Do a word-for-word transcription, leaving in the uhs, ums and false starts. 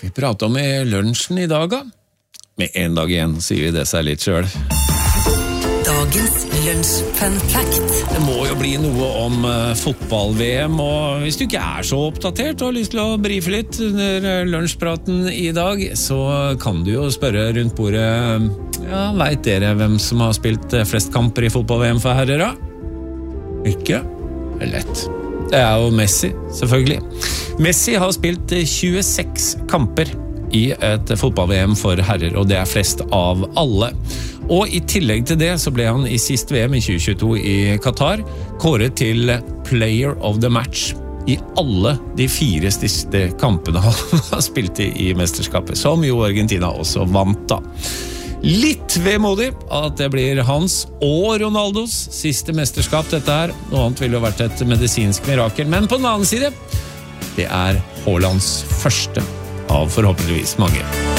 skal vi prate om I lunsjen I dag da? Med en dag igjen sier vi det seg litt selv. Dagens lunsj fun fact. Det må jo bli noe om uh, fotball-V M, og hvis du ikke er så oppdatert og har lyst til å brife litt under uh, lunsjpraten I dag, så kan du jo spørre rundt bordet, ja, vet dere hvem som har spilt uh, flest kamper I fotball-V M for herrer da? Ikke? Det er lett. Det er jo Messi, selvfølgelig. Messi har spilt uh, tjueseks kamper I et fotball-V M for herrer, og det er flest av alle. Og I tillegg til det så ble han I sist V M I tjue tjueto I Qatar kåret til Player of the Match I alle de fire siste kampene han har spilt I, I mesterskapet, som jo Argentina også vant da. Litt vemodig at det blir hans og Ronaldos siste mesterskap dette her. Noe annet ville jo vært et medisinsk mirakel, men på den annen side, det er Haalands første av forhåpentligvis mange.